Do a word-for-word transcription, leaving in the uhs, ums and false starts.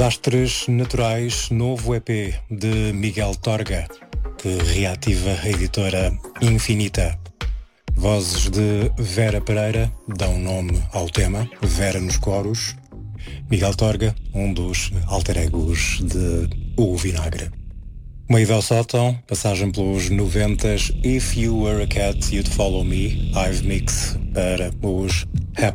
Desastres Naturais, novo E P de Miguel Torga, que reativa a editora Infinita. Vozes de Vera Pereira dão nome ao tema, Vera nos coros. Miguel Torga, um dos alter egos de O Vinagre. Uma ida ao sótão, passagem pelos noventas, If You Were a Cat, You'd Follow Me, I've Mix para os